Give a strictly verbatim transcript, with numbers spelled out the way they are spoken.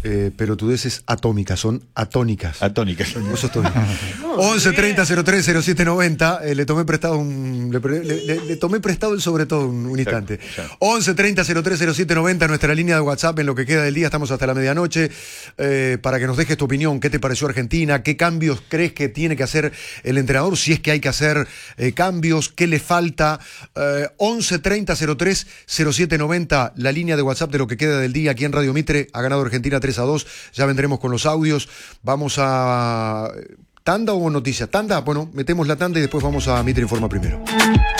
eh, pelotudeces atómicas, son atónicas. Atónicas. Vos sos tónica. once treinta cero tres cero siete noventa, eh, le tomé prestado un. Le, le, le, le tomé prestado el sobre todo un, un instante. once treinta cero tres cero siete noventa, nuestra línea de WhatsApp en lo que queda del día, estamos hasta la medianoche, eh, para que nos dejes tu opinión, qué te pareció Argentina, qué cambios crees que tiene que hacer el entrenador, si es que hay que hacer eh, cambios, qué le falta. Eh, once treinta cero tres cero siete noventa, la línea de WhatsApp de lo que queda del día aquí en Radio Mitre. Ha ganado Argentina tres a dos, ya vendremos con los audios. Vamos a... ¿Tanda o noticias? ¿Tanda? Bueno, metemos la tanda y después vamos a Mitre Informa primero.